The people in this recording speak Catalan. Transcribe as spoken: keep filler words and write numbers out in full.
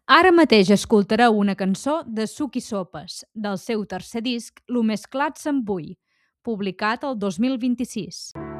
Ara mateix escoltareu una cançó de Suc i Sopes, del seu tercer disc Lo més clat se'm vull, publicat el dos mil vint-i-sis.